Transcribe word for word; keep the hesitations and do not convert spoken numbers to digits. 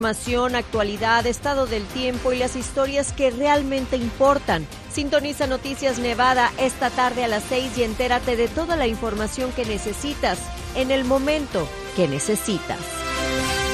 Información, actualidad, estado del tiempo y las historias que realmente importan. Sintoniza Noticias Nevada esta tarde a las seis y entérate de toda la información que necesitas en el momento que necesitas.